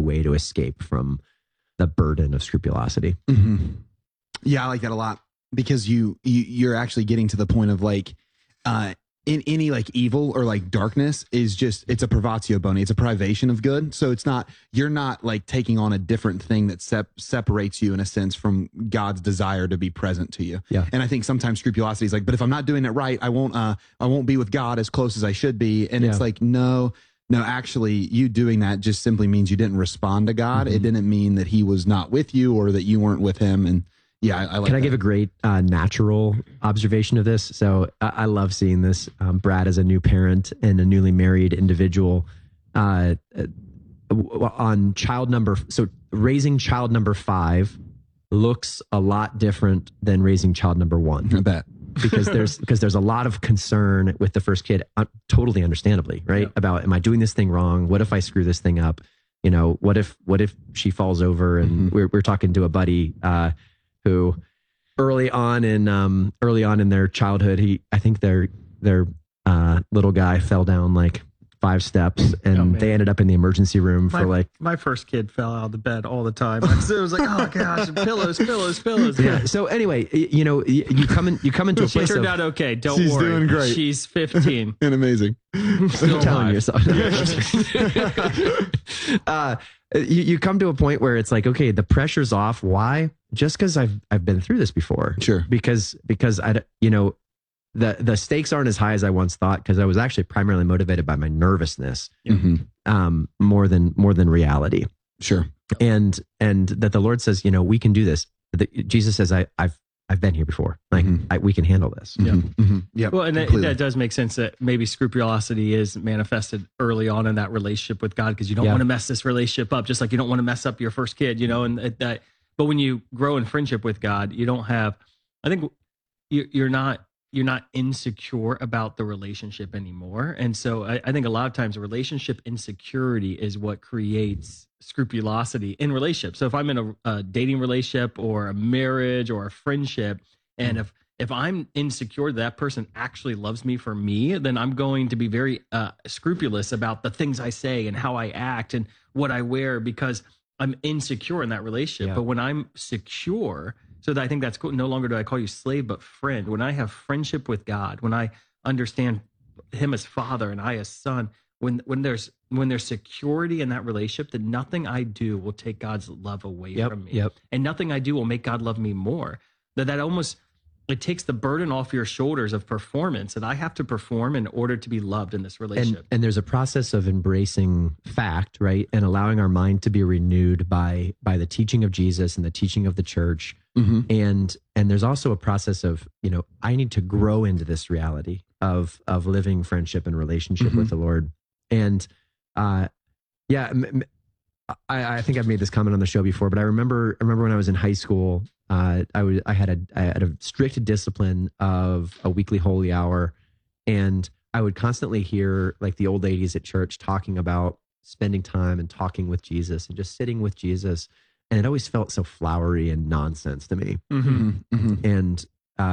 way to escape from the burden of scrupulosity. Mm-hmm. Yeah, I like that a lot, because you're actually getting to the point of like, in any like evil or like darkness is just, it's a privatio boni, it's a privation of good. So you're not like taking on a different thing that separates you in a sense from God's desire to be present to you. Yeah. And I think sometimes scrupulosity is like, but if I'm not doing it right, I won't be with God as close as I should be. And it's like, no, actually you doing that just simply means you didn't respond to God. Mm-hmm. It didn't mean that he was not with you or that you weren't with him. And yeah, I like Can I that. give a great natural observation of this? So I love seeing this. Brad, as a new parent and a newly married individual, on raising child number 5 looks a lot different than raising child number 1. I bet. because there's a lot of concern with the first kid, totally understandably, right? Yeah. About, am I doing this thing wrong? What if I screw this thing up? You know, what if she falls over? And we're talking to a buddy who early on in their childhood, I think their little guy fell down like 5 steps, and they ended up in the emergency room for my first kid fell out of the bed all the time. So it was like, oh gosh, pillows. Yeah. So anyway, you know, you come into a place. She turned out okay. Don't worry. She's doing great. She's 15 and amazing. Still telling yourself. You come to a point where it's like, okay, the pressure's off. Why? Just because I've been through this before. Sure. Because the stakes aren't as high as I once thought, because I was actually primarily motivated by my nervousness, more than reality. Sure. And that the Lord says, you know, we can do this. Jesus says, I've been here before. Like we can handle this. Yeah. Yep. Well, and that does make sense that maybe scrupulosity is manifested early on in that relationship with God, because you don't want to mess this relationship up, just like you don't want to mess up your first kid, you know, and that. But when you grow in friendship with God, you don't have. I think you're not insecure about the relationship anymore. And so I think a lot of times relationship insecurity is what creates scrupulosity in relationships. So if I'm in a dating relationship or a marriage or a friendship, and if I'm insecure that person actually loves me for me, then I'm going to be very scrupulous about the things I say and how I act and what I wear, because I'm insecure in that relationship. Yeah. But when I'm secure, so I think that's cool. No longer do I call you slave, but friend. When I have friendship with God, when I understand him as father and I as son, when there's security in that relationship, then nothing I do will take God's love away from me. And nothing I do will make God love me more. That almost, it takes the burden off your shoulders of performance that I have to perform in order to be loved in this relationship. And there's a process of embracing fact, right? And allowing our mind to be renewed by the teaching of Jesus and the teaching of the church. And there's also a process of, you know, I need to grow into this reality of living friendship and relationship with the Lord. And I think I've made this comment on the show before, but I remember when I was in high school, I had a strict discipline of a weekly holy hour, and I would constantly hear like the old ladies at church talking about spending time and talking with Jesus and just sitting with Jesus. And it always felt so flowery and nonsense to me. And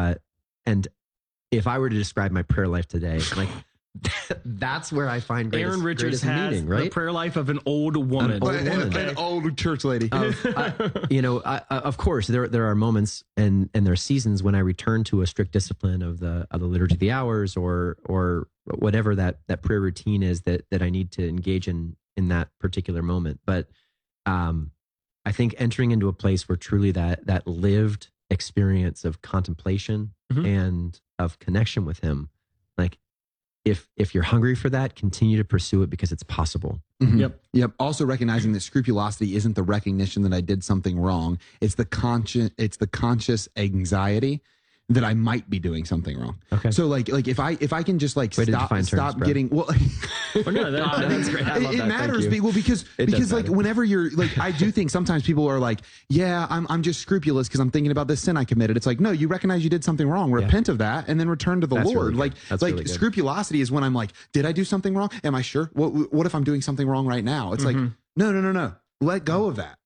if I were to describe my prayer life today, like that's where I find Aaron Richards has meaning, right? The prayer life of an old woman. An old church lady. Of course, there are moments and there are seasons when I return to a strict discipline of the liturgy of the hours or whatever that prayer routine is that I need to engage in that particular moment. But I think entering into a place where truly that lived experience of contemplation and of connection with him, like if you're hungry for that, continue to pursue it because it's possible. Yep. Also recognizing that scrupulosity isn't the recognition that I did something wrong. It's the conscious anxiety that I might be doing something wrong. Okay. So like if I can just like stop getting that's great. It matters because like whenever you're like, I do think sometimes people are like, yeah, I'm just scrupulous because I'm thinking about this sin I committed. It's like, no, you recognize you did something wrong, repent of that, and then return to the Lord. Really like scrupulosity is when I'm like, did I do something wrong? Am I sure? What if I'm doing something wrong right now? It's like, no. Let go of that.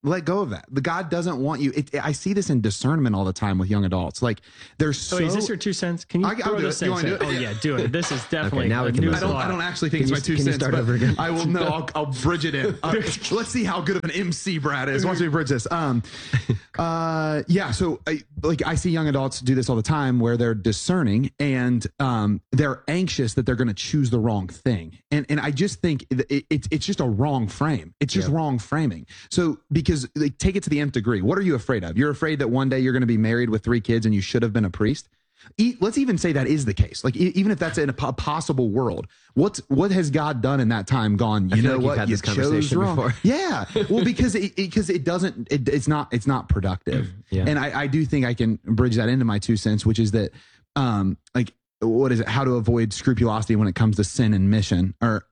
let go of that. The God doesn't want you. I see this in discernment all the time with young adults. Like they're so. Is this your 2 cents? Can you I'll throw do this it. You in? want to do it? Oh yeah, do it. This is definitely now we a can new move on. I don't actually think Can it's you- my 2 can you cents. start but over again? I will. No, I'll bridge it in. Let's see how good of an MC Brad is. Once we bridge this. Yeah. So I see young adults do this all the time, where they're discerning and they're anxious that they're going to choose the wrong thing, and I just think it's just a wrong frame. It's just wrong framing. So because take it to the nth degree. What are you afraid of? You're afraid that one day you're going to be married with 3 kids and you should have been a priest. Let's even say that is the case. Like even if that's in a possible world, what has God done in that time? Gone. You know what? You chose wrong. Before. Yeah. Well, because it's not productive. Yeah. And I do think I can bridge that into my 2 cents, which is that like what is it? How to avoid scrupulosity when it comes to sin and mission, or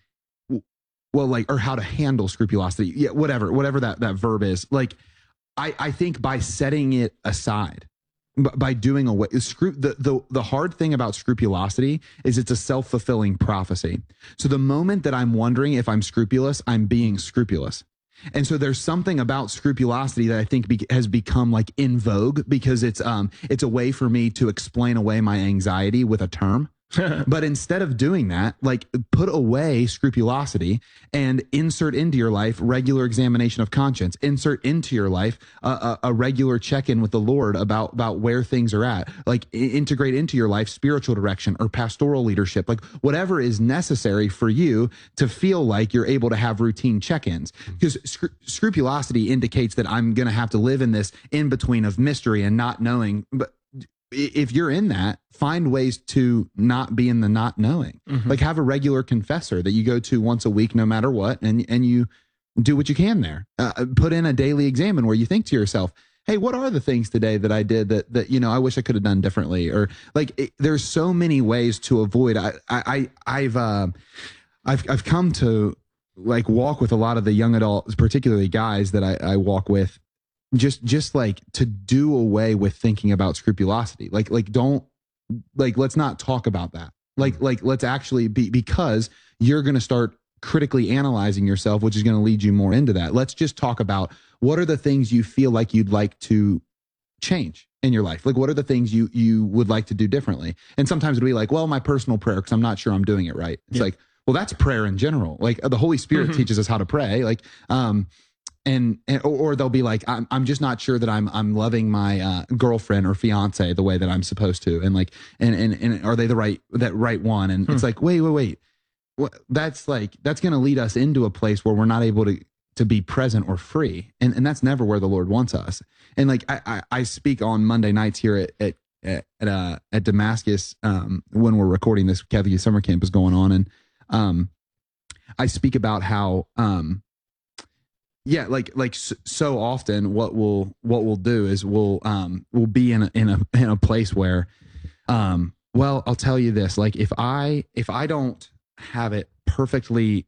or how to handle scrupulosity. Yeah. Whatever that verb is. Like I think by setting it aside. By doing away, the hard thing about scrupulosity is it's a self-fulfilling prophecy. So the moment that I'm wondering if I'm scrupulous, I'm being scrupulous. And so there's something about scrupulosity that I think has become like in vogue because it's a way for me to explain away my anxiety with a term. But instead of doing that, like put away scrupulosity and insert into your life regular examination of conscience, insert into your life a regular check-in with the Lord about where things are at, like integrate into your life spiritual direction or pastoral leadership, like whatever is necessary for you to feel like you're able to have routine check-ins. Because scrupulosity indicates that I'm going to have to live in this in between of mystery and not knowing, but if you're in that, find ways to not be in the not knowing. Like have a regular confessor that you go to once a week, no matter what, and you do what you can there. Put in a daily examine where you think to yourself, hey, what are the things today that I did that I wish I could have done differently? Or like there's so many ways to avoid. I've come to like walk with a lot of the young adults, particularly guys that I walk with. Just like to do away with thinking about scrupulosity. Let's not talk about that. Like let's actually because you're going to start critically analyzing yourself, which is going to lead you more into that. Let's just talk about what are the things you feel like you'd like to change in your life. Like what are the things you would like to do differently? And sometimes it'll be like, well, my personal prayer, because I'm not sure I'm doing it right. It's like, well, that's prayer in general. Like the Holy Spirit teaches us how to pray. Like, or they'll be like, I'm just not sure that I'm loving my girlfriend or fiance the way that I'm supposed to, and like, and are they the right one? And it's like, wait, that's going to lead us into a place where we're not able to be present or free, and that's never where the Lord wants us. And like I speak on Monday nights here at Damascus when we're recording this. Catholic Youth Summer Camp is going on, and I speak about how. Yeah, so often what we'll do is we'll be in a place where, well, I'll tell you this, like if I don't have it perfectly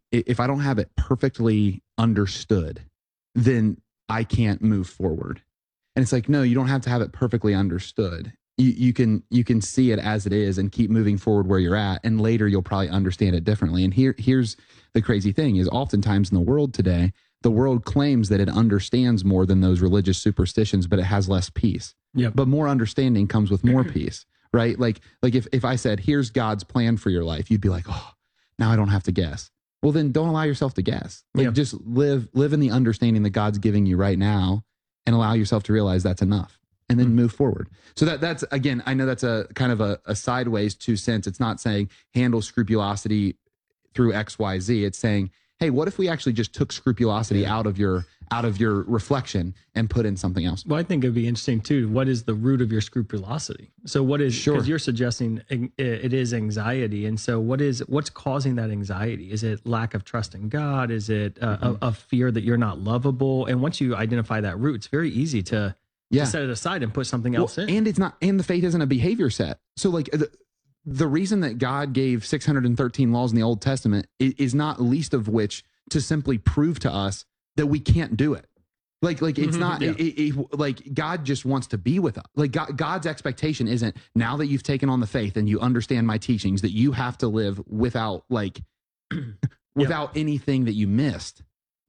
understood, then I can't move forward. And it's like, no, you don't have to have it perfectly understood. You can see it as it is and keep moving forward where you're at, and later you'll probably understand it differently. And here's the crazy thing is oftentimes in the world today, the world claims that it understands more than those religious superstitions, but it has less peace. Yeah. But more understanding comes with more peace, right? Like if I said, here's God's plan for your life, you'd be like, oh, now I don't have to guess. Well, then don't allow yourself to guess. Like just live in the understanding that God's giving you right now, and allow yourself to realize that's enough, and then move forward. So that's, again, I know that's a kind of a sideways 2 cents. It's not saying handle scrupulosity through X, Y, Z. It's saying, hey, what if we actually just took scrupulosity out of your reflection and put in something else? Well, I think it'd be interesting too. What is the root of your scrupulosity? So what is, because you're suggesting it is anxiety. And so what's causing that anxiety? Is it lack of trust in God? Is it a fear that you're not lovable? And once you identify that root, it's very easy to set it aside and put something else in. And it's not, and the faith isn't a behavior set. So like the reason that God gave 613 laws in the Old Testament is not least of which to simply prove to us that we can't do it. Like it's not like God just wants to be with us. Like God's expectation isn't now that you've taken on the faith and you understand my teachings that you have to live without without anything that you missed.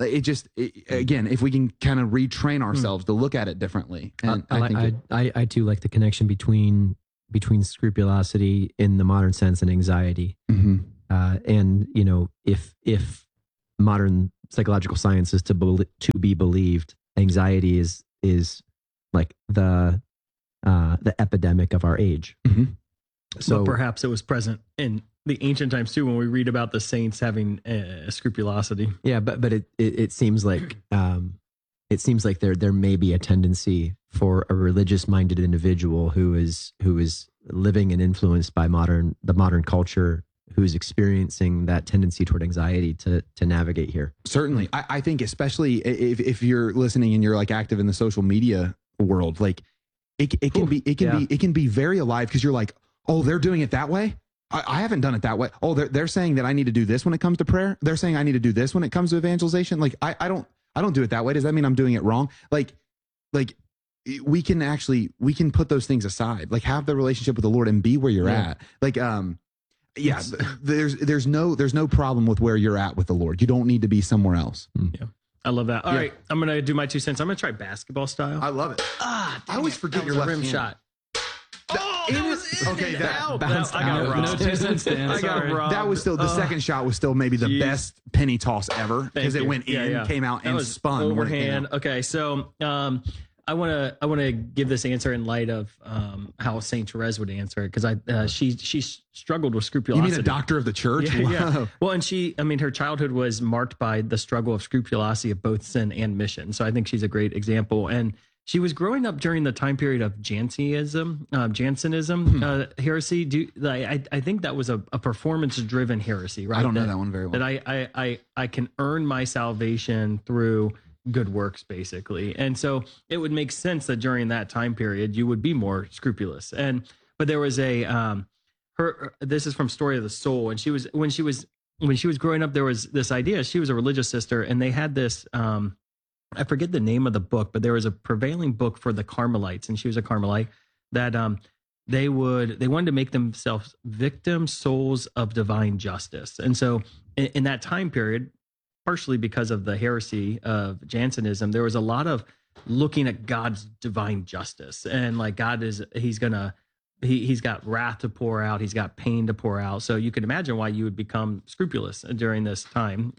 Again, if we can kind of retrain ourselves to look at it differently. And I too like the connection between scrupulosity in the modern sense and anxiety. Mm-hmm. And if modern psychological science is to be believed, anxiety is like the epidemic of our age. Mm-hmm. So but perhaps it was present in the ancient times too, when we read about the saints having scrupulosity. Yeah, but it seems like there may be a tendency for a religious minded individual who is living and influenced by the modern culture, who's experiencing that tendency toward anxiety to navigate here. Certainly. I think especially if you're listening and you're like active in the social media world, like it can be very alive, because you're like, oh, they're doing it that way. I haven't done it that way. Oh, they're saying that I need to do this when it comes to prayer. They're saying I need to do this when it comes to evangelization. Like I don't do it that way. Does that mean I'm doing it wrong? Like we can put those things aside, like have the relationship with the Lord and be where you're at. Like, there's no problem with where you're at with the Lord. You don't need to be somewhere else. Yeah. I love that. All right. I'm going to do my 2 cents. I'm going to try basketball style. I love it. I always forget your left rim hand. Shot. Okay, I got robbed. No 2 cents, Dan. I got robbed. That was still the second shot was still maybe the best penny toss ever, because it went in, came out, and spun overhand. Okay, so I want to give this answer in light of how Saint Therese would answer it, because she struggled with scrupulosity. You mean a doctor of the church? Yeah. Well, and her childhood was marked by the struggle of scrupulosity of both sin and mission. So I think she's a great example. And she was growing up during the time period of Jansenism, heresy. I think that was a performance-driven heresy, right? I don't know that one very well. That I can earn my salvation through good works, basically. And so it would make sense that during that time period you would be more scrupulous. But there was this is from Story of the Soul, and when she was growing up, there was this idea. She was a religious sister, and they had this I forget the name of the book, but there was a prevailing book for the Carmelites, and she was a Carmelite, that they wanted to make themselves victim souls of divine justice. And so in that time period, partially because of the heresy of Jansenism, there was a lot of looking at God's divine justice, and like he's got wrath to pour out, he's got pain to pour out. So you could imagine why you would become scrupulous during this time.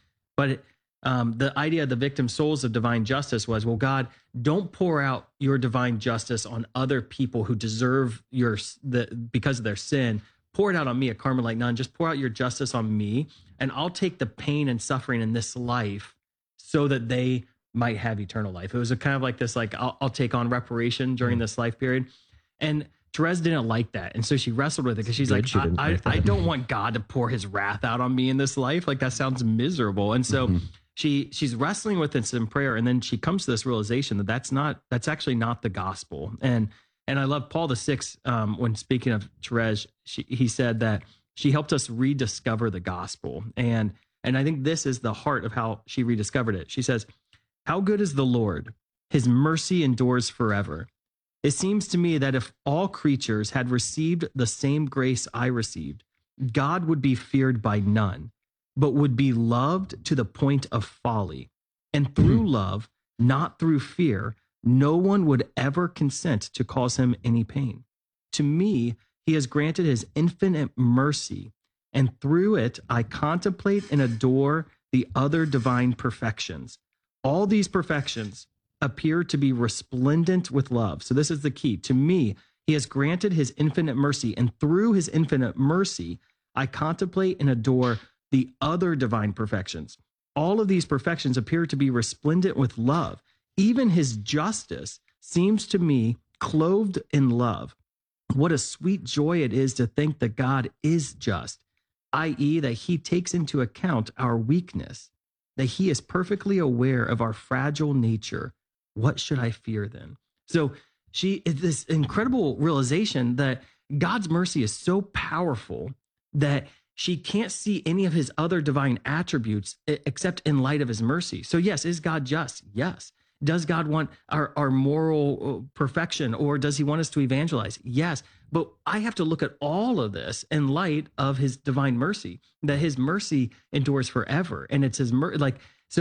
But the idea of the victim souls of divine justice was, well, God, don't pour out your divine justice on other people who deserve because of their sin. Pour it out on me, a Carmelite nun. Just pour out your justice on me, and I'll take the pain and suffering in this life so that they might have eternal life. It was a kind of like this, like I'll take on reparation during this life period. And Therese didn't like that. And so she wrestled with it, because she's like, I don't want God to pour his wrath out on me in this life. Like, that sounds miserable. And so she's wrestling with this in prayer. And then she comes to this realization that that's actually not the gospel. And I love Paul VI, when speaking of Therese, he said that she helped us rediscover the gospel. And I think this is the heart of how she rediscovered it. She says, "How good is the Lord? His mercy endures forever. It seems to me that if all creatures had received the same grace I received, God would be feared by none, but would be loved to the point of folly. And through love, not through fear, no one would ever consent to cause him any pain. To me, he has granted his infinite mercy, and through it, I contemplate and adore the other divine perfections. All these perfections appear to be resplendent with love." So this is the key. To me, he has granted his infinite mercy, and through his infinite mercy, I contemplate and adore the other divine perfections. All of these perfections appear to be resplendent with love. Even his justice seems to me clothed in love. What a sweet joy it is to think that God is just, i.e., that he takes into account our weakness, that he is perfectly aware of our fragile nature. What should I fear then? So this incredible realization that God's mercy is so powerful that she can't see any of his other divine attributes except in light of his mercy. So yes, is God just? Yes. Does God want our moral perfection, or does he want us to evangelize? Yes. But I have to look at all of this in light of his divine mercy, that his mercy endures forever. And it's his so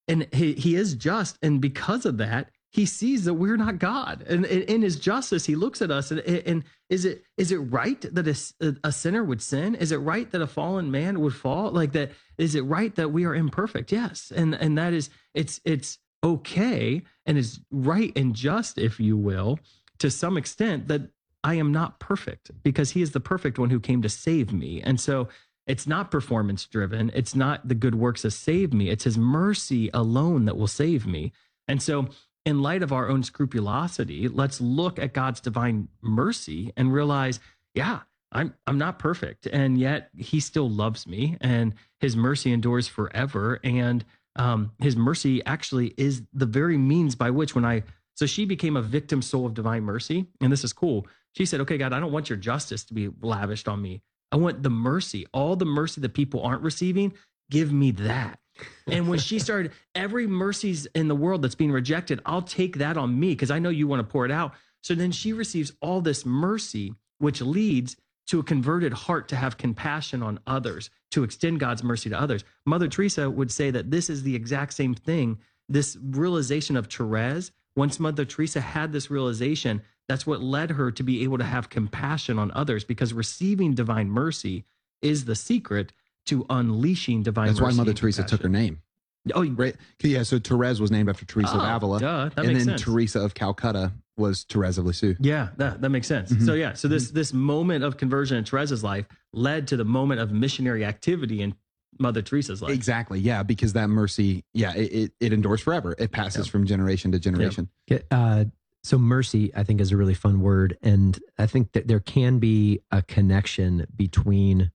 he is just. And because of that, he sees that we're not God. And in his justice, he looks at us and is it right that a sinner would sin? Is it right that a fallen man would fall? Like that, is it right that we are imperfect? Yes. And that is, it's okay. And it's right and just, if you will, to some extent, that I am not perfect, because he is the perfect one who came to save me. And so it's not performance driven. It's not the good works that save me. It's his mercy alone that will save me. And so in light of our own scrupulosity, let's look at God's divine mercy and realize, yeah, I'm not perfect, and yet he still loves me, and his mercy endures forever. And his mercy actually is the very means by which so she became a victim soul of divine mercy. And this is cool. She said, okay, God, I don't want your justice to be lavished on me. I want the mercy, all the mercy that people aren't receiving. Give me that. And when she started, every mercy's in the world that's being rejected, I'll take that on me because I know you want to pour it out. So then she receives all this mercy, which leads to a converted heart to have compassion on others, to extend God's mercy to others. Mother Teresa would say that this is the exact same thing. This realization of Therese, once Mother Teresa had this realization, that's what led her to be able to have compassion on others, because receiving divine mercy is the secret to unleashing divine mercy. That's why Mother Teresa took her name. Oh, right. Yeah. So Therese was named after Teresa of Avila. Duh, that and makes then sense. Teresa of Calcutta was Therese of Lisieux. Yeah, that makes sense. Mm-hmm. So yeah, so this moment of conversion in Therese's life led to the moment of missionary activity in Mother Teresa's life. Exactly. Yeah, because that mercy, it endures forever. It passes from generation to generation. So mercy, I think, is a really fun word, and I think that there can be a connection between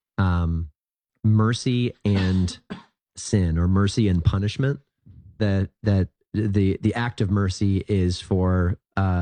mercy and sin, or mercy and punishment. That the act of mercy is for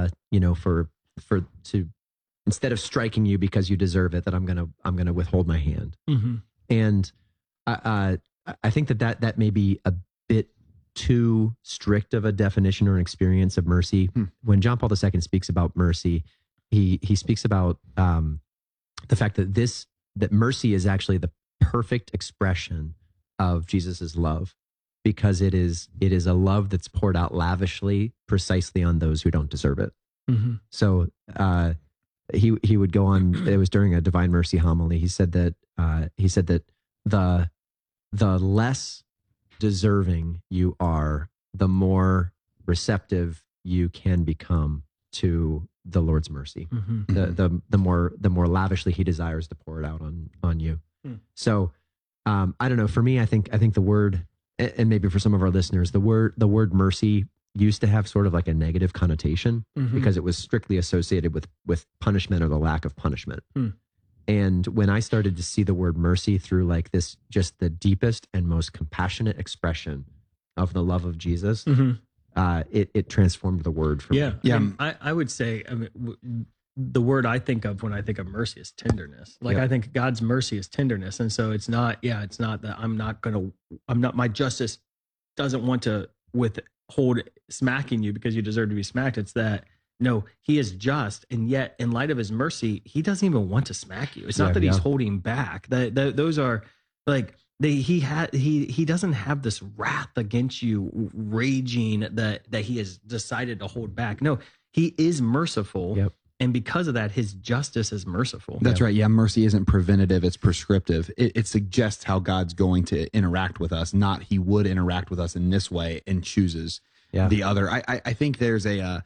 to, instead of striking you because you deserve it, that I'm gonna withhold my hand. Mm-hmm. And I think that may be a bit too strict of a definition or an experience of mercy. When John Paul II speaks about mercy, he speaks about the fact that mercy is actually the perfect expression of Jesus's love, because it is a love that's poured out lavishly, precisely on those who don't deserve it. Mm-hmm. So he would go on. It was during a Divine Mercy homily. He said that the less deserving you are, the more receptive you can become to the Lord's mercy. Mm-hmm. The more lavishly he desires to pour it out on you. So I don't know. For me, I think the word, and maybe for some of our listeners, the word mercy used to have sort of like a negative connotation, because it was strictly associated with punishment or the lack of punishment. And when I started to see the word mercy through like this, just the deepest and most compassionate expression of the love of Jesus, it transformed the word for me. Yeah. I would say, the word I think of when I think of mercy is tenderness. Like I think God's mercy is tenderness. And so it's not that my justice doesn't want to withhold smacking you because you deserve to be smacked. It's that, no, he is just, and yet in light of his mercy, he doesn't even want to smack you. It's not that he's holding back. Those are like he doesn't have this wrath against you raging that he has decided to hold back. No, he is merciful. Yep. And because of that, his justice is merciful. That's right. Yeah, mercy isn't preventative, it's prescriptive. It suggests how God's going to interact with us, not he would interact with us in this way and chooses the other. I think there's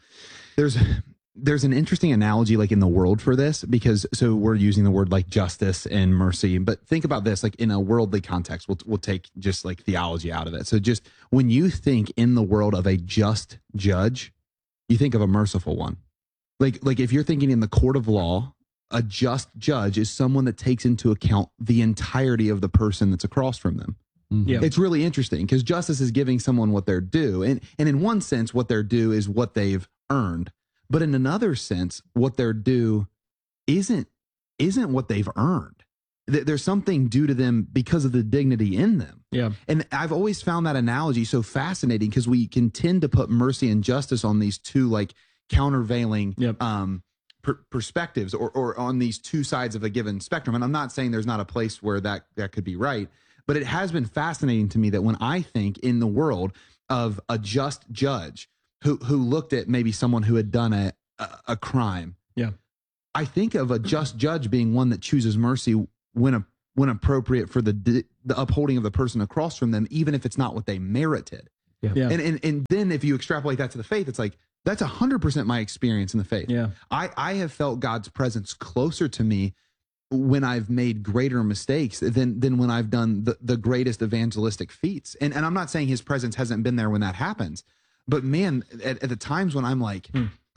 an interesting analogy like in the world for this, because so we're using the word like justice and mercy, but think about this like in a worldly context. We'll take just like theology out of it. So just when you think in the world of a just judge, you think of a merciful one. Like if you're thinking in the court of law, a just judge is someone that takes into account the entirety of the person that's across from them. Yeah. It's really interesting because justice is giving someone what they're due. And in one sense, what they're due is what they've earned. But in another sense, what they're due isn't what they've earned. There's something due to them because of the dignity in them. Yeah. And I've always found that analogy so fascinating because we can tend to put mercy and justice on these two like countervailing perspectives or on these two sides of a given spectrum. And I'm not saying there's not a place where that could be right, But it has been fascinating to me that when I think in the world of a just judge who looked at maybe someone who had done a crime, Yeah. I think of a just judge being one that chooses mercy when appropriate for the upholding of the person across from them, even if it's not what they merited. Yeah. And then if you extrapolate that to the faith, it's like, that's 100% my experience in the faith. Yeah. I have felt God's presence closer to me when I've made greater mistakes than when I've done the greatest evangelistic feats. And I'm not saying his presence hasn't been there when that happens, but man, at the times when I'm like,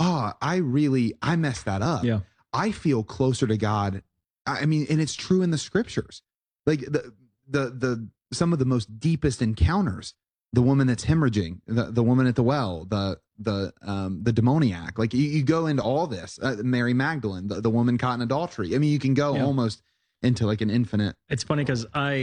I messed that up. Yeah. I feel closer to God. I mean, and it's true in the scriptures, like the some of the most deepest encounters, the woman that's hemorrhaging, the woman at the well, the demoniac, like you go into all this, Mary Magdalene, the woman caught in adultery. I mean, you can go almost into like an infinite. It's funny because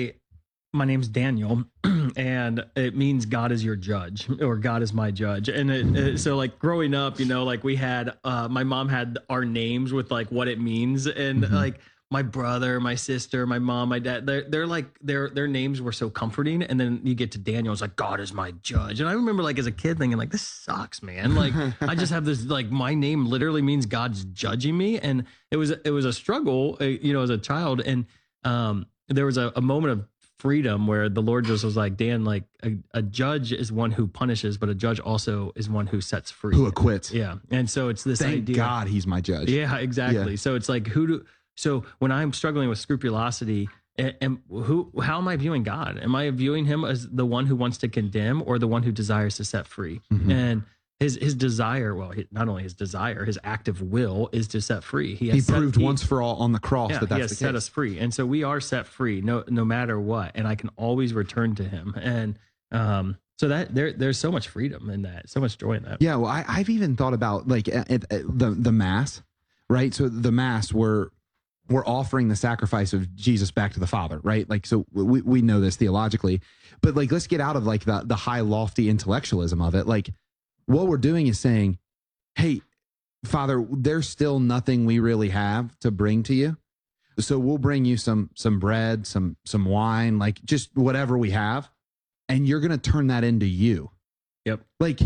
my name's Daniel, and it means God is your judge, or God is my judge. And so like growing up, like we had, my mom had our names with like what it means. And like my brother, my sister, my mom, my dad, they're like, their names were so comforting. And then you get to Daniel, it's like, God is my judge. And I remember like as a kid thinking like, this sucks, man. Like I just have this, like my name literally means God's judging me. And it was a struggle, as a child. And there was a moment of freedom where the Lord just was like, Dan, like a judge is one who punishes, but a judge also is one who sets free, who acquits. Yeah. And so it's this Thank idea. God he's my judge. Yeah, exactly. Yeah. So it's like, so when I'm struggling with scrupulosity, and how am I viewing God? Am I viewing him as the one who wants to condemn or the one who desires to set free? And his desire, well, not only his desire, his active will is to set free. He proved once for all on the cross that that's he has the set case. us free. And so we are set free no matter what. And I can always return to him. And so that there's so much freedom in that, so much joy in that. Yeah. Well, I've even thought about like the Mass, right? So the Mass, we're offering the sacrifice of Jesus back to the Father, right? Like, so we know this theologically, but like, let's get out of like the high lofty intellectualism of it. Like, what we're doing is saying, hey, Father, there's still nothing we really have to bring to you. So we'll bring you some bread, some wine, like just whatever we have. And you're going to turn that into you. Yep. Like,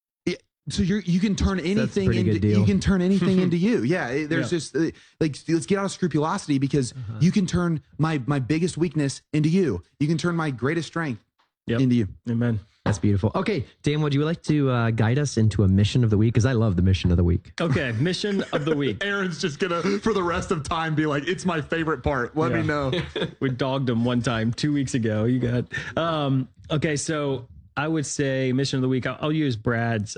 so you can turn anything into, deal. you can turn anything into you. Yeah. There's just like, let's get out of scrupulosity because you can turn my biggest weakness into you. You can turn my greatest strength into you. Amen. That's beautiful. Okay, Dan, would you like to guide us into a mission of the week? Because I love the mission of the week. Okay, mission of the week. Aaron's just gonna, for the rest of time, be like, "It's my favorite part." Let me know. We dogged him one time 2 weeks ago. You got okay. So I would say mission of the week. I'll use Brad's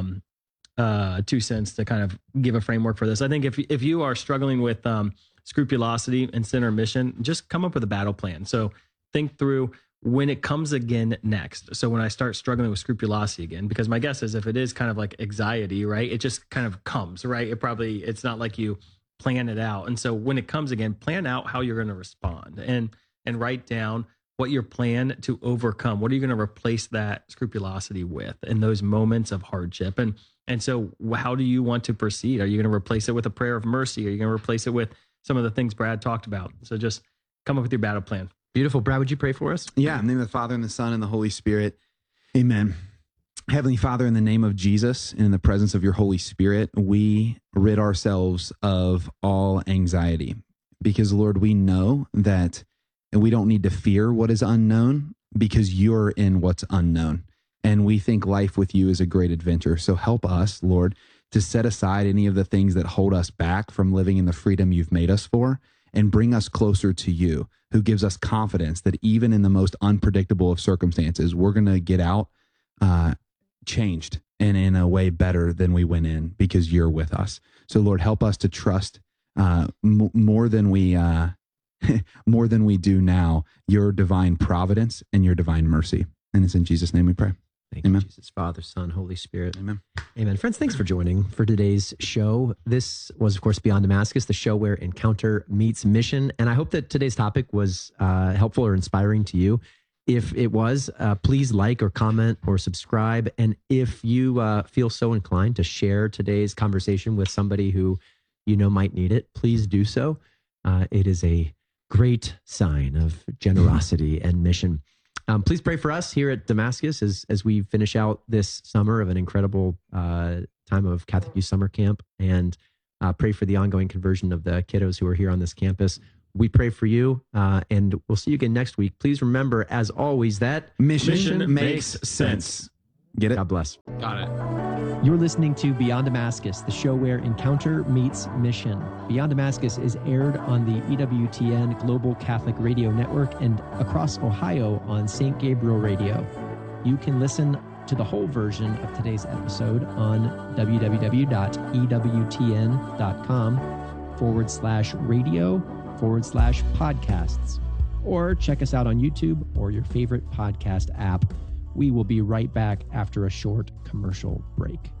2 cents to kind of give a framework for this. I think if you are struggling with scrupulosity and sin or mission, just come up with a battle plan. So think through when it comes again next. So when I start struggling with scrupulosity again, because my guess is if it is kind of like anxiety, right, it just kind of comes, right? It's not like you plan it out. And so when it comes again, plan out how you're going to respond and write down what your plan to overcome. What are you going to replace that scrupulosity with in those moments of hardship? And so how do you want to proceed? Are you going to replace it with a prayer of mercy? Are you going to replace it with some of the things Brad talked about? So just come up with your battle plan. Beautiful. Brad, would you pray for us? Yeah, in the name of the Father, and the Son, and the Holy Spirit. Amen. Heavenly Father, in the name of Jesus and in the presence of your Holy Spirit, we rid ourselves of all anxiety. Because, Lord, we know that we don't need to fear what is unknown because you're in what's unknown. And we think life with you is a great adventure. So help us, Lord, to set aside any of the things that hold us back from living in the freedom you've made us for and bring us closer to you, who gives us confidence that even in the most unpredictable of circumstances, we're going to get out changed and in a way better than we went in because you're with us. So Lord, help us to trust more than we do now, your divine providence and your divine mercy. And it's in Jesus' name we pray. Thank Amen. you, Jesus, Father, Son, Holy Spirit. Amen. Amen. Friends, thanks for joining for today's show. This was, of course, Beyond Damascus, the show where encounter meets mission. And I hope that today's topic was helpful or inspiring to you. If it was, please like or comment or subscribe. And if you feel so inclined to share today's conversation with somebody who you know might need it, please do so. It is a great sign of generosity and mission. Please pray for us here at Damascus as we finish out this summer of an incredible time of Catholic Youth Summer Camp, and pray for the ongoing conversion of the kiddos who are here on this campus. We pray for you, and we'll see you again next week. Please remember, as always, that Mission makes sense. Get it? God bless. Got it. You're listening to Beyond Damascus, the show where encounter meets mission. Beyond Damascus is aired on the EWTN Global Catholic Radio Network and across Ohio on St. Gabriel Radio. You can listen to the whole version of today's episode on www.ewtn.com/radio/podcasts, or check us out on YouTube or your favorite podcast app. We will be right back after a short commercial break.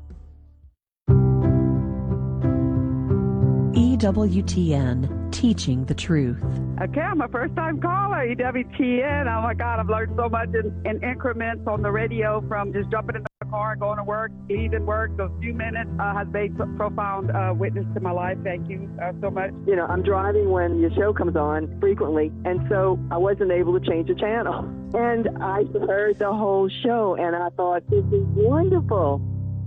EWTN, teaching the truth. Okay, I'm a first-time caller, EWTN. Oh, my God, I've learned so much in increments on the radio, from just jumping in the car, going to work, leaving work. Those few minutes has made profound witness to my life. Thank you so much. You know, I'm driving when your show comes on frequently, and so I wasn't able to change the channel. And I heard the whole show, and I thought, this is wonderful.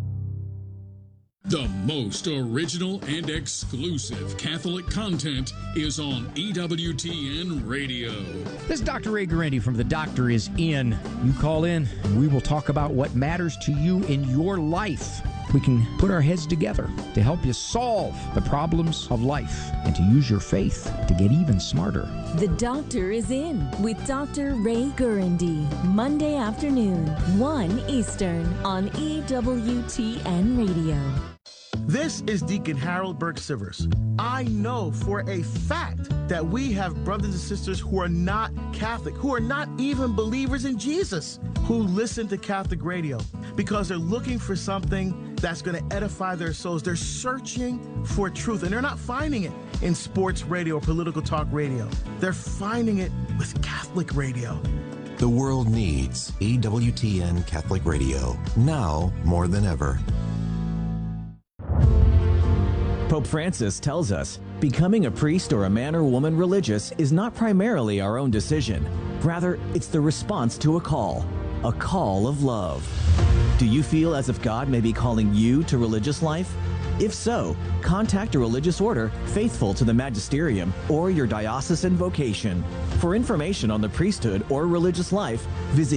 The most original and exclusive Catholic content is on EWTN Radio. This is Dr. Ray Guarendi from The Doctor Is In. You call in, and we will talk about what matters to you in your life. We can put our heads together to help you solve the problems of life and to use your faith to get even smarter. The Doctor Is In with Dr. Ray Guarendi, Monday afternoon, 1 Eastern on EWTN Radio. This is Deacon Harold Burke Sivers. I know for a fact that we have brothers and sisters who are not Catholic, who are not even believers in Jesus, who listen to Catholic radio because they're looking for something that's going to edify their souls. They're searching for truth, and they're not finding it in sports radio or political talk radio. They're finding it with Catholic radio. The world needs EWTN Catholic Radio, now more than ever. Pope Francis tells us, becoming a priest or a man or woman religious is not primarily our own decision. Rather, it's the response to a call of love. Do you feel as if God may be calling you to religious life? If so, contact a religious order faithful to the magisterium or your diocesan vocation. For information on the priesthood or religious life, visit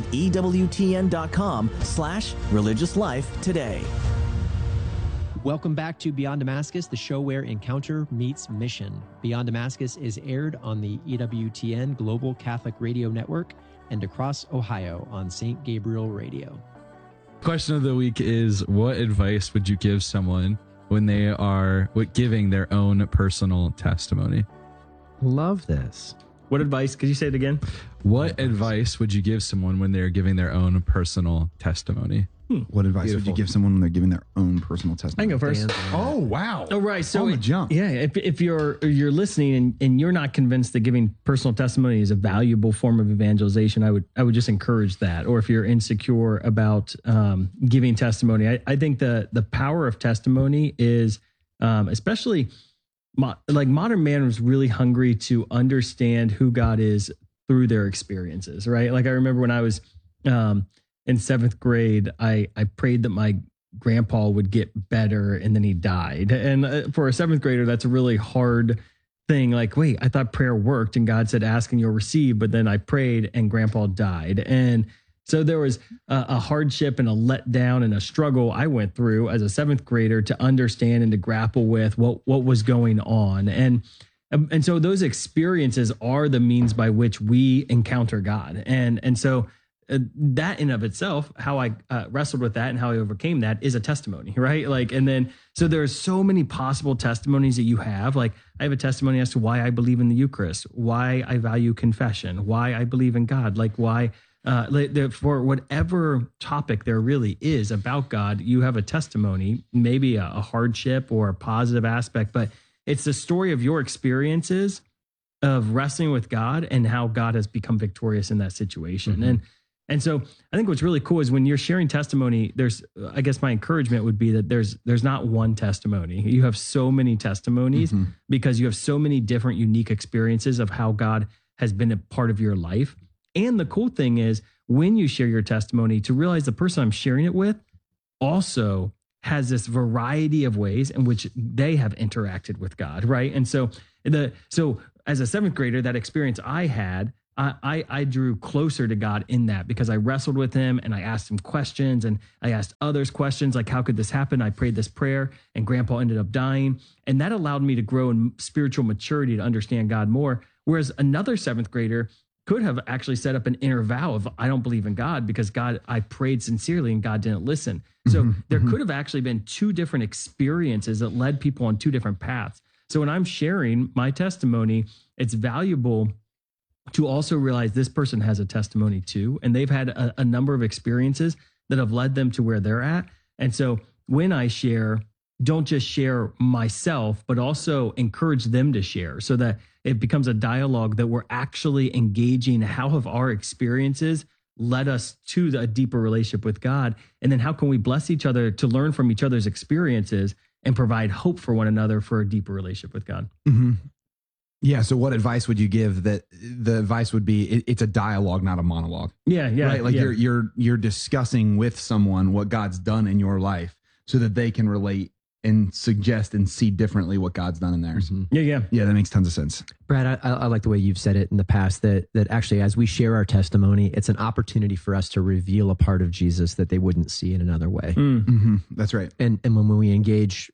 EWTN.com/religious life today. Welcome back to Beyond Damascus, the show where encounter meets mission. Beyond Damascus is aired on the EWTN Global Catholic Radio Network and across Ohio on St. Gabriel Radio. Question of the week is, what advice would you give someone when they are giving their own personal testimony? Love this. What advice? Could you say it again? What advice would you give someone when they're giving their own personal testimony? What advice would you give someone when they're giving their own personal testimony? I can go first. Oh, wow. Oh, right. So on the jump. Yeah. If you're listening and you're not convinced that giving personal testimony is a valuable form of evangelization, I would just encourage that. Or if you're insecure about giving testimony, I think the power of testimony is especially like modern man was really hungry to understand who God is through their experiences, right? Like I remember when I was in seventh grade, I prayed that my grandpa would get better, and then he died. And for a seventh grader, that's a really hard thing. Like, wait, I thought prayer worked, and God said, ask and you'll receive. But then I prayed and grandpa died. And so there was a hardship and a letdown and a struggle I went through as a seventh grader to understand and to grapple with what was going on. And so those experiences are the means by which we encounter God. And so that in of itself, how I wrestled with that and how I overcame that is a testimony, right? Like, and then, so there's so many possible testimonies that you have. Like I have a testimony as to why I believe in the Eucharist, why I value confession, why I believe in God, like why, for whatever topic there really is about God, you have a testimony, maybe a hardship or a positive aspect, but it's the story of your experiences of wrestling with God and how God has become victorious in that situation. Mm-hmm. And so I think what's really cool is when you're sharing testimony, I guess my encouragement would be that there's not one testimony. You have so many testimonies because you have so many different unique experiences of how God has been a part of your life. And the cool thing is when you share your testimony, to realize the person I'm sharing it with also has this variety of ways in which they have interacted with God, right? And so as a seventh grader, that experience I had, I drew closer to God in that because I wrestled with him and I asked him questions and I asked others questions like, how could this happen? I prayed this prayer and grandpa ended up dying. And that allowed me to grow in spiritual maturity to understand God more. Whereas another seventh grader could have actually set up an inner vow of, I don't believe in God because I prayed sincerely and God didn't listen. So there could have actually been two different experiences that led people on two different paths. So when I'm sharing my testimony, it's valuable to also realize this person has a testimony too, and they've had a number of experiences that have led them to where they're at. And so when I share, don't just share myself, but also encourage them to share so that it becomes a dialogue that we're actually engaging. How have our experiences led us to a deeper relationship with God? And then how can we bless each other to learn from each other's experiences and provide hope for one another for a deeper relationship with God? Yeah. So what advice would you give? That the advice would be, it's a dialogue, not a monologue. Yeah. Right? Like you're discussing with someone what God's done in your life so that they can relate and suggest and see differently what God's done in theirs. Yeah. That makes tons of sense. Brad, I like the way you've said it in the past that actually, as we share our testimony, it's an opportunity for us to reveal a part of Jesus that they wouldn't see in another way. That's right. And when we engage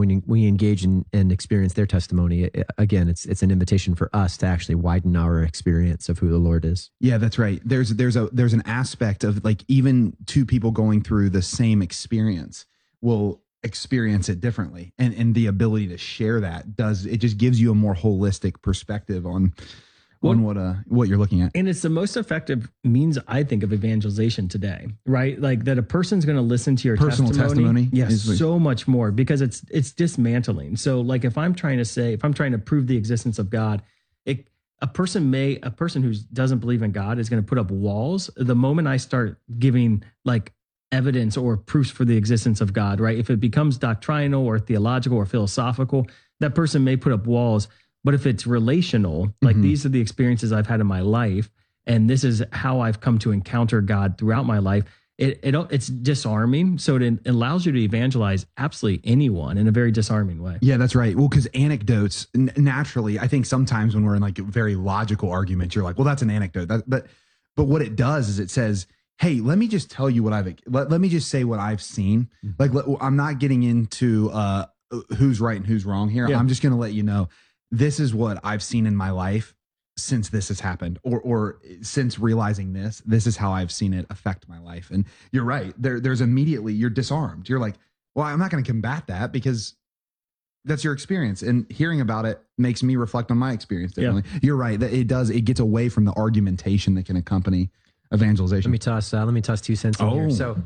and experience their testimony, again, it's an invitation for us to actually widen our experience of who the Lord is. Yeah, that's right. There's an aspect of like even two people going through the same experience will experience it differently, and the ability to share that just gives you a more holistic perspective on what you're looking at. And it's the most effective means, I think, of evangelization today, right? Like that a person's going to listen to your personal testimony. Yes, so much more because it's dismantling. So like if I'm trying to prove the existence of God, a person who doesn't believe in God is going to put up walls. The moment I start giving like evidence or proofs for the existence of God, right? If it becomes doctrinal or theological or philosophical, that person may put up walls. But if it's relational, like these are the experiences I've had in my life, and this is how I've come to encounter God throughout my life, it's disarming. So it allows you to evangelize absolutely anyone in a very disarming way. Yeah, that's right. Well, because anecdotes, naturally, I think sometimes when we're in like a very logical argument, you're like, well, that's an anecdote. But what it does is it says, hey, let me just tell you what let me just say what I've seen. Like, I'm not getting into who's right and who's wrong here. Yeah. I'm just going to let you know, this is what I've seen in my life since this has happened, or since realizing this is how I've seen it affect my life. And you're right. There's immediately, you're disarmed. You're like, well, I'm not going to combat that because that's your experience. And hearing about it makes me reflect on my experience differently. Yeah. You're right. That it gets away from the argumentation that can accompany evangelization. Let me toss 2 cents in here. So,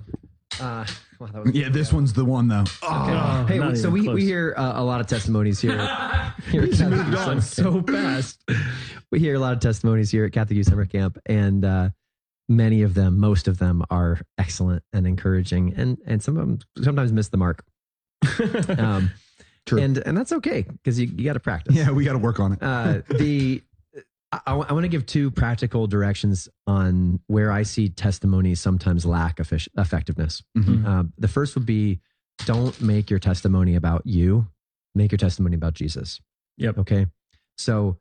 this one's the one though. Okay. Hey, so we hear a lot of testimonies here. He's moved on so fast. We hear a lot of testimonies here at Catholic Youth Summer Camp, and most of them are excellent and encouraging, and some of them sometimes miss the mark. True. And that's okay because you got to practice. Yeah, we got to work on it. I want to give 2 practical directions on where I see testimonies sometimes lack effectiveness. The first would be, don't make your testimony about you. Make your testimony about Jesus. Yep. Okay. So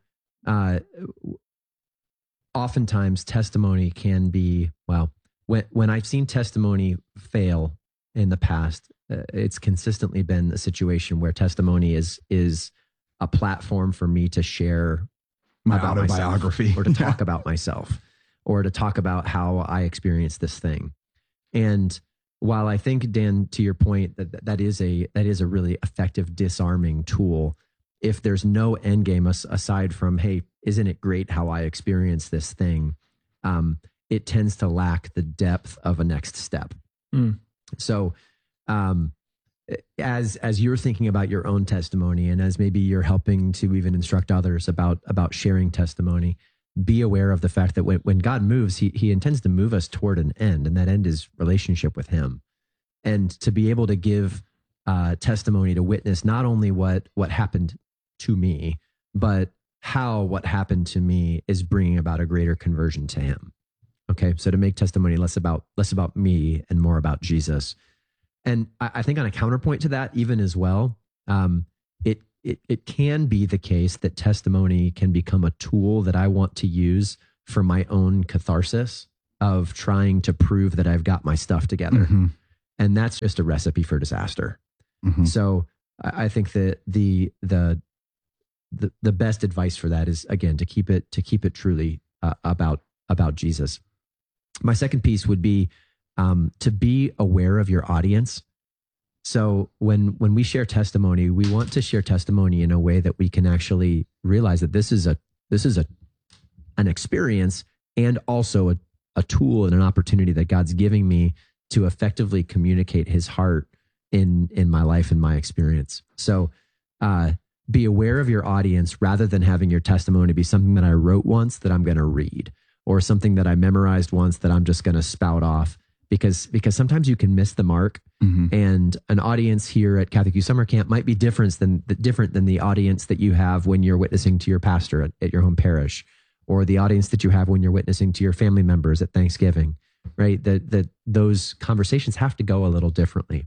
oftentimes testimony can be, when I've seen testimony fail in the past, it's consistently been a situation where testimony is a platform for me to share my autobiography, or to talk about myself, or to talk about how I experienced this thing. And while I think, Dan, to your point, that is a really effective disarming tool, if there's no end game aside from, hey, isn't it great how I experienced this thing? It tends to lack the depth of a next step. So, as you're thinking about your own testimony, and as maybe you're helping to even instruct others about sharing testimony, be aware of the fact that when God moves, he intends to move us toward an end, and that end is relationship with him. And to be able to give testimony, to witness not only what happened to me, but how what happened to me is bringing about a greater conversion to him. Okay, so to make testimony less about me and more about Jesus. And I think on a counterpoint to that, even as well, it can be the case that testimony can become a tool that I want to use for my own catharsis of trying to prove that I've got my stuff together. Mm-hmm. And that's just a recipe for disaster. Mm-hmm. So I think that the best advice for that is, again, to keep it truly about Jesus. My second piece would be to be aware of your audience. So when we share testimony, we want to share testimony in a way that we can actually realize that this is an experience and also a tool and an opportunity that God's giving me to effectively communicate his heart in my life and my experience. So be aware of your audience rather than having your testimony be something that I wrote once that I'm going to read, or something that I memorized once that I'm just going to spout off, because sometimes you can miss the mark. Mm-hmm. And an audience here at Catholic Youth Summer Camp might be different than the audience that you have when you're witnessing to your pastor at your home parish, or the audience that you have when you're witnessing to your family members at Thanksgiving, right? That those conversations have to go a little differently,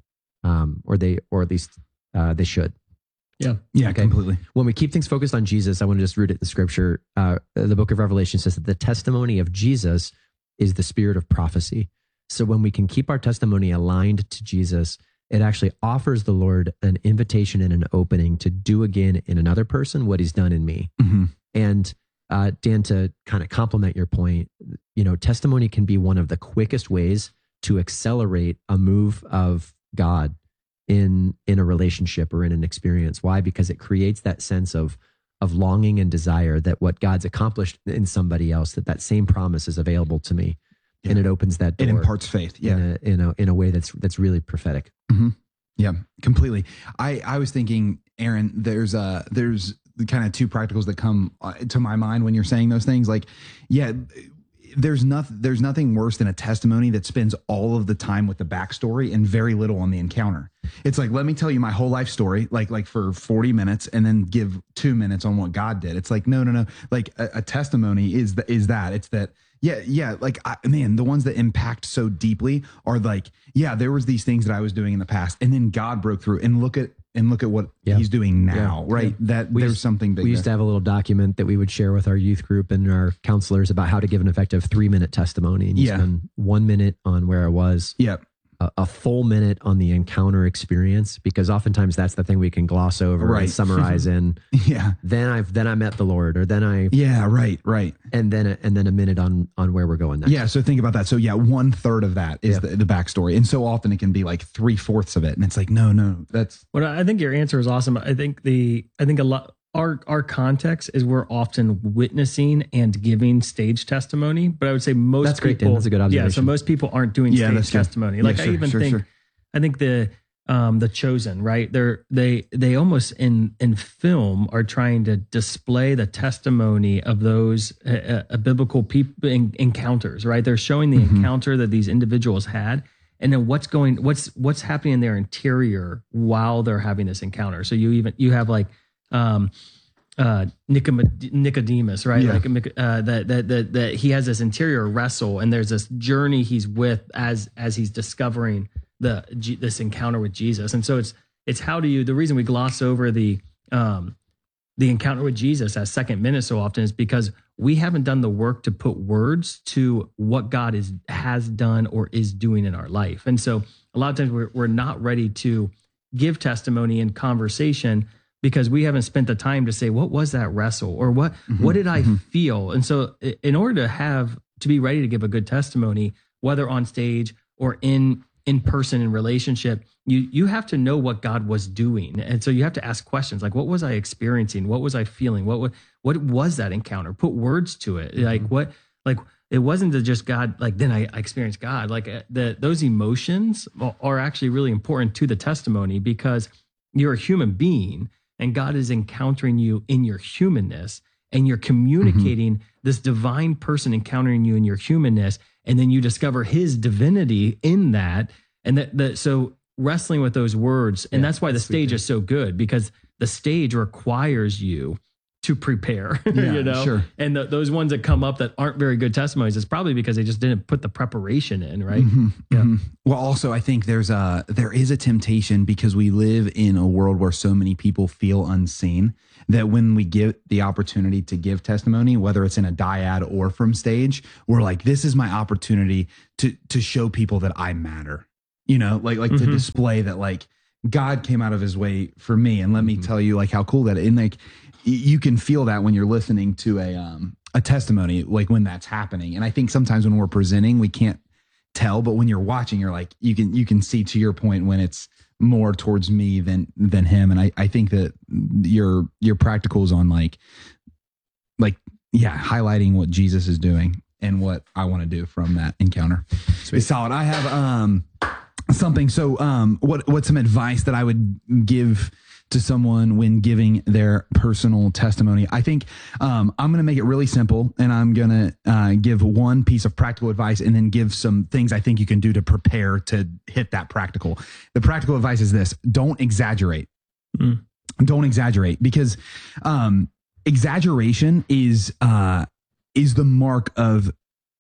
or at least they should. Yeah, okay. Completely. When we keep things focused on Jesus, I want to just root it in Scripture. The book of Revelation says that the testimony of Jesus is the spirit of prophecy. So when we can keep our testimony aligned to Jesus, it actually offers the Lord an invitation and an opening to do again in another person what he's done in me. Mm-hmm. And Dan, to kind of complement your point, testimony can be one of the quickest ways to accelerate a move of God in a relationship or in an experience. Why? Because it creates that sense of longing and desire that what God's accomplished in somebody else, that same promise is available to me. Yeah. And it opens that door. It imparts faith. Yeah. In a way that's really prophetic. Mm-hmm. Yeah, completely. I was thinking, Aaron, there's kind of two practicals that come to my mind when you're saying those things. Like, yeah, there's nothing worse than a testimony that spends all of the time with the backstory and very little on the encounter. It's like, let me tell you my whole life story, like for 40 minutes, and then give 2 minutes on what God did. It's like, no. Like a testimony is that. It's that. Yeah. Like, the ones that impact so deeply are like, yeah, there was these things that I was doing in the past, and then God broke through, and look at what he's doing now, right? Yeah. That there's something big. We used to have a little document that we would share with our youth group and our counselors about how to give an effective 3-minute testimony. And you spend 1 minute on where I was. Yeah. A full minute on the encounter experience, because oftentimes that's the thing we can gloss over and summarize in. Yeah. Then I met the Lord, or then I. Yeah. Right. And then a minute on where we're going next. Yeah. So think about that. So 1/3 of that is the backstory, and so often it can be like 3/4 of it, and it's like no, that's. Well, I think your answer is awesome. I think a lot. Our context is we're often witnessing and giving stage testimony, but I would say most that's great, people, Dan. That's a good observation. Yeah, so most people aren't doing stage testimony. Like I think the Chosen, right? They almost in film are trying to display the testimony of those biblical people encounters, right? They're showing the encounter that these individuals had, and then what's happening in their interior while they're having this encounter. So you have like. Nicodemus, right? Yeah. Like that he has this interior wrestle, and there's this journey he's with as he's discovering this encounter with Jesus. And so it's how do you, the reason we gloss over the encounter with Jesus as second minute so often is because we haven't done the work to put words to what God has done or is doing in our life. And so a lot of times we're not ready to give testimony in conversation because we haven't spent the time to say, what was that wrestle, or what did I feel? And so in order to be ready to give a good testimony, whether on stage or in person in relationship, you have to know what God was doing. And so you have to ask questions like, what was I experiencing? What was I feeling? What was that encounter? Put words to it. It wasn't just God, like, then I experienced God. Like those emotions are actually really important to the testimony because you're a human being and God is encountering you in your humanness. and you're communicating this divine person encountering you in your humanness, and then you discover his divinity in that. And so wrestling with those words, and that's why the stage is so good, because the stage requires you to prepare, Sure. And those ones that come up that aren't very good testimonies, it's probably because they just didn't put the preparation in, right? Well, also, I think there is a temptation, because we live in a world where so many people feel unseen, that when we get the opportunity to give testimony, whether it's in a dyad or from stage, we're like, this is my opportunity to show people that I matter, to display that, like, God came out of his way for me. And let me tell you, like, how cool that is. And like, you can feel that when you're listening to a testimony, like when that's happening. And I think sometimes when we're presenting, we can't tell, but when you're watching, you're like, you can see, to your point, when it's more towards me than him. And I think that your practicals on highlighting what Jesus is doing and what I want to do from that encounter is solid. I have something. So what's some advice that I would give to someone when giving their personal testimony? I think I'm going to make it really simple, and I'm going to give one piece of practical advice and then give some things I think you can do to prepare to hit that practical. The practical advice is this: don't exaggerate. Don't exaggerate, because exaggeration is the mark of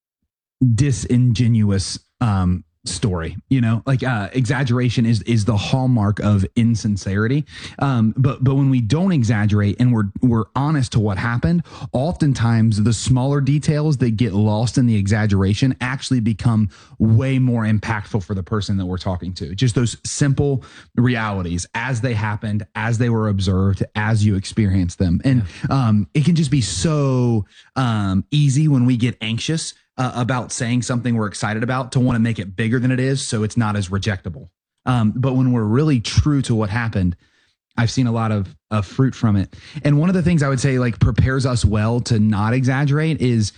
disingenuous story. Exaggeration is the hallmark of insincerity. But when we don't exaggerate and we're honest to what happened, oftentimes the smaller details that get lost in the exaggeration actually become way more impactful for the person that we're talking to. Just those simple realities as they happened, as they were observed, as you experience them. And it can just be so easy when we get anxious about saying something we're excited about to want to make it bigger than it is, so it's not as rejectable. But when we're really true to what happened, I've seen a lot of fruit from it. And one of the things I would say, like, prepares us well to not exaggerate is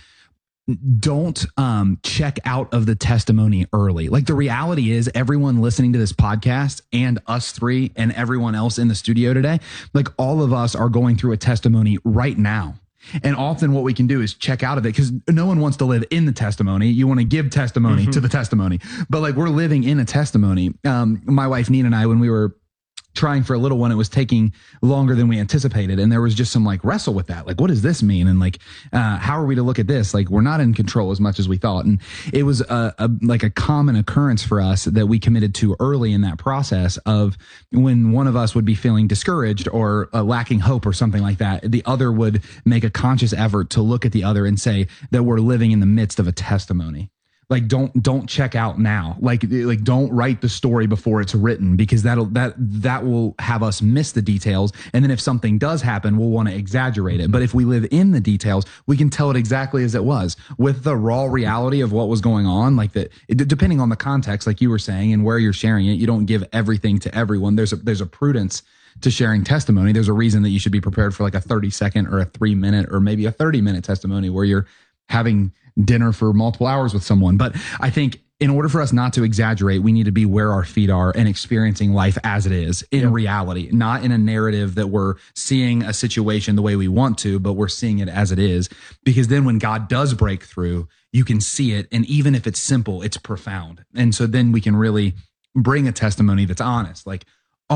don't check out of the testimony early. Like, the reality is, everyone listening to this podcast and us three and everyone else in the studio today, like, all of us are going through a testimony right now. And often what we can do is check out of it, because no one wants to live in the testimony. You want to give testimony to the testimony. But like, we're living in a testimony. My wife, Nina, and I, when we were trying for a little one, it was taking longer than we anticipated. And there was just some wrestle with that. Like, what does this mean? And how are we to look at this? Like, we're not in control as much as we thought. And it was a common occurrence for us that we committed to early in that process of when one of us would be feeling discouraged or lacking hope or something like that, the other would make a conscious effort to look at the other and say that we're living in the midst of a testimony. Like, don't check out now. Like don't write the story before it's written, because that will have us miss the details. And then if something does happen, we'll want to exaggerate it. But if we live in the details, we can tell it exactly as it was, with the raw reality of what was going on. Like, depending on the context, like you were saying, and where you're sharing it, you don't give everything to everyone. There's a prudence to sharing testimony. There's a reason that you should be prepared for like a 30-second or a 3-minute or maybe a 30-minute testimony where you're having dinner for multiple hours with someone. But I think in order for us not to exaggerate, we need to be where our feet are and experiencing life as it is in reality, not in a narrative that we're seeing a situation the way we want to, but we're seeing it as it is. Because then when God does break through, you can see it. And even if it's simple, it's profound. And so then we can really bring a testimony that's honest. Like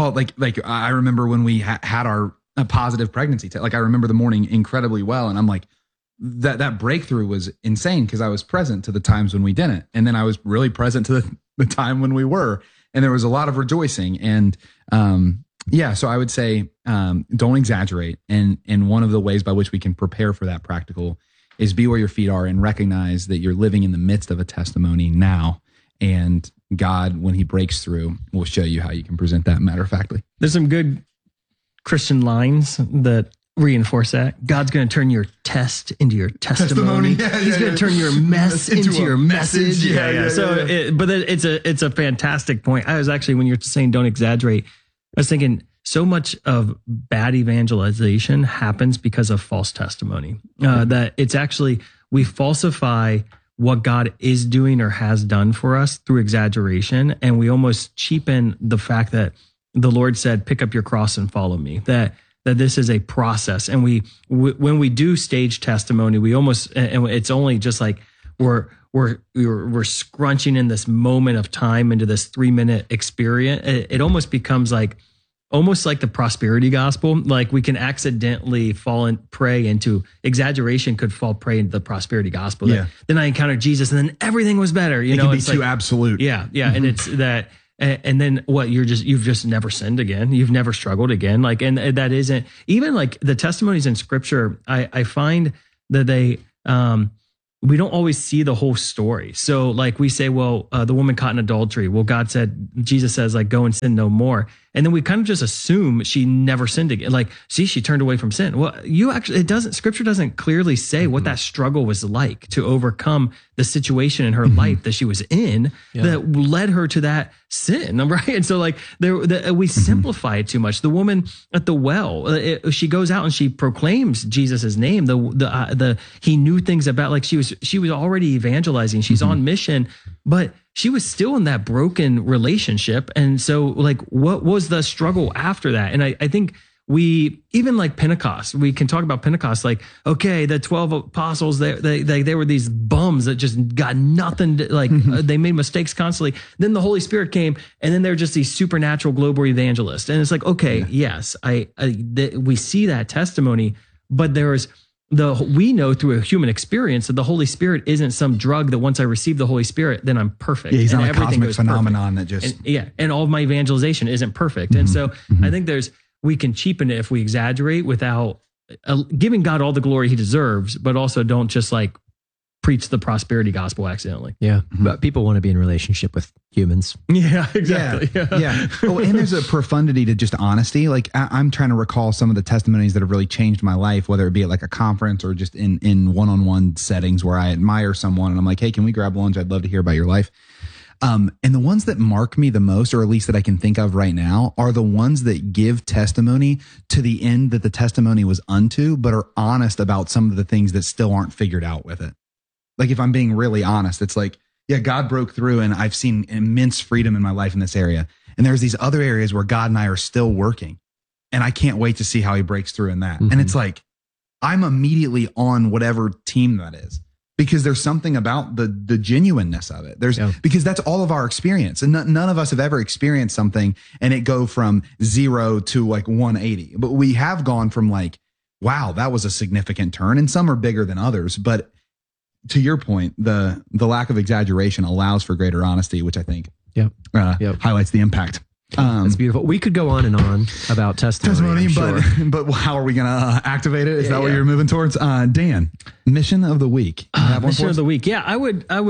I remember when we had our positive pregnancy, I remember the morning incredibly well. And I'm like, that breakthrough was insane, because I was present to the times when we didn't. And then I was really present to the time when we were, and there was a lot of rejoicing. And so I would say, don't exaggerate. And one of the ways by which we can prepare for that practical is be where your feet are and recognize that you're living in the midst of a testimony now. And God, when he breaks through, will show you how you can present that matter-of-factly. There's some good Christian lines that reinforce that. God's going to turn your test into your testimony. He's going to turn your mess into your message. But it's a fantastic point. I was actually, when you're saying don't exaggerate, I was thinking so much of bad evangelization happens because of false testimony. That it's actually, we falsify what God is doing or has done for us through exaggeration. And we almost cheapen the fact that the Lord said, pick up your cross and follow me. That that this is a process. And when we do stage testimony, we almost, and it's only just like we're scrunching in this moment of time into this 3-minute experience. It almost becomes almost like the prosperity gospel. Like we can accidentally prey into exaggeration, could fall prey into the prosperity gospel. Yeah. Then I encountered Jesus and then everything was better. It can be too absolute. Yeah. Yeah. And it's that, and then what, you've just never sinned again. You've never struggled again. Like, and that isn't even like the testimonies in scripture. I find that we don't always see the whole story. So like we say, well, the woman caught in adultery. Well, Jesus says like, go and sin no more. And then we kind of just assume she never sinned again. Like, see, she turned away from sin. Well, scripture doesn't clearly say what that struggle was like to overcome the situation in her life that she was in that led her to that sin. Right. And so like we simplify it too much. The woman at the well, she goes out and she proclaims Jesus's name. He knew things about, like she was already evangelizing. She's on mission, but she was still in that broken relationship. And so like, what was the struggle after that? And I think we, even like Pentecost, we can talk about Pentecost, like, okay, the 12 apostles, they were these bums that just got nothing, they made mistakes constantly. Then the Holy Spirit came, and then they're just these supernatural global evangelists. And it's like, okay, yes, we see that testimony, but we know through a human experience that the Holy Spirit isn't some drug that once I receive the Holy Spirit, then I'm perfect. Yeah, he's and not a cosmic phenomenon that just... And all of my evangelization isn't perfect. And so I think we can cheapen it if we exaggerate without giving God all the glory he deserves, but also don't just like preach the prosperity gospel accidentally. Yeah. But people want to be in relationship with humans. Yeah, exactly. Yeah. Oh, and there's a profundity to just honesty. Like I'm trying to recall some of the testimonies that have really changed my life, whether it be at like a conference or just in one-on-one settings where I admire someone and I'm like, hey, can we grab lunch? I'd love to hear about your life. And the ones that mark me the most, or at least that I can think of right now, are the ones that give testimony to the end that the testimony was unto, but are honest about some of the things that still aren't figured out with it. Like if I'm being really honest, it's like, yeah, God broke through and I've seen immense freedom in my life in this area. And there's these other areas where God and I are still working. And I can't wait to see how he breaks through in that. And it's like, I'm immediately on whatever team that is. Because there's something about the genuineness of it. Because that's all of our experience. And none of us have ever experienced something and it go from 0 to like 180. But we have gone from like, wow, that was a significant turn. And some are bigger than others. But to your point, the lack of exaggeration allows for greater honesty, which I think highlights the impact. That's beautiful. We could go on and on about testimony, but how are we going to activate it? Is that what you're moving towards? Dan, mission of the week. Mission of the week. Yeah, I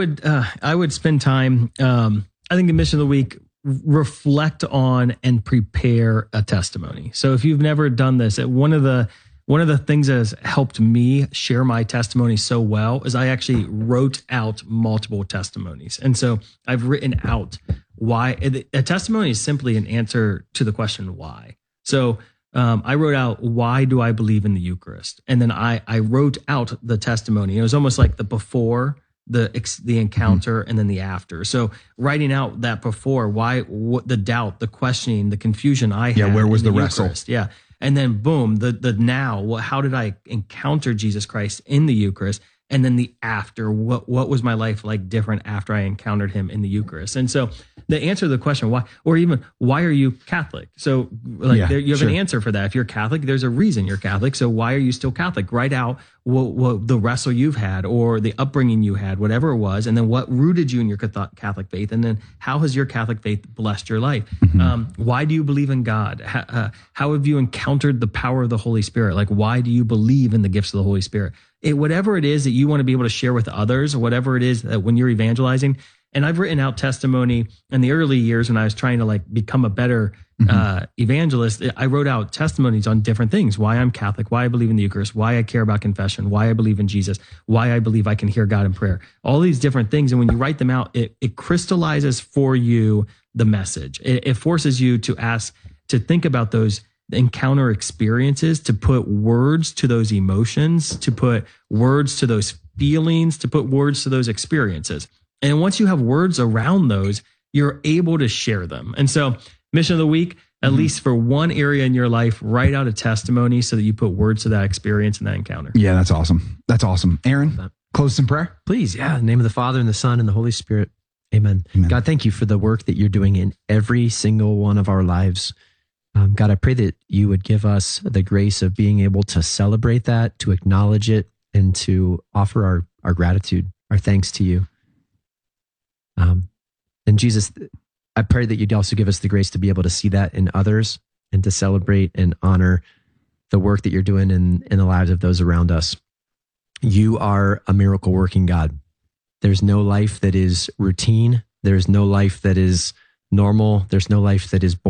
would spend time. I think the mission of the week, reflect on and prepare a testimony. So if you've never done this, one of the things that has helped me share my testimony so well is I actually wrote out multiple testimonies. And so I've written out why. A testimony is simply an answer to the question why. So I wrote out, why do I believe in the Eucharist? And then I wrote out the testimony. It was almost like the before, the encounter, and then the after. So writing out that before, what the doubt, the questioning, the confusion I had. Yeah, where was the wrestle? Eucharist. Yeah. And then boom, the now, how did I encounter Jesus Christ in the Eucharist? And then the after, what was my life like different after I encountered him in the Eucharist? And so the answer to the question, why, or even why are you Catholic? So you have an answer for that. If you're Catholic, there's a reason you're Catholic. So why are you still Catholic? Write out what the wrestle you've had or the upbringing you had, whatever it was. And then what rooted you in your Catholic faith? And then how has your Catholic faith blessed your life? Why do you believe in God? How have you encountered the power of the Holy Spirit? Like, why do you believe in the gifts of the Holy Spirit? Whatever it is that you want to be able to share with others, whatever it is that when you're evangelizing. And I've written out testimony in the early years when I was trying to become a better evangelist. I wrote out testimonies on different things: why I'm Catholic, why I believe in the Eucharist, why I care about confession, why I believe in Jesus, why I believe I can hear God in prayer, all these different things. And when you write them out, it crystallizes for you the message. It forces you to think about those encounter experiences, to put words to those emotions, to put words to those feelings, to put words to those experiences. And once you have words around those, you're able to share them. And so mission of the week, at least for one area in your life, write out a testimony so that you put words to that experience and that encounter. Yeah, that's awesome. That's awesome. Aaron, close us in prayer. Please. Yeah. In the name of the Father and the Son and the Holy Spirit. Amen. God, thank you for the work that you're doing in every single one of our lives. God, I pray that you would give us the grace of being able to celebrate that, to acknowledge it, and to offer our gratitude, our thanks to you. And Jesus, I pray that you'd also give us the grace to be able to see that in others and to celebrate and honor the work that you're doing in the lives of those around us. You are a miracle working God. There's no life that is routine. There's no life that is normal. There's no life that is boring.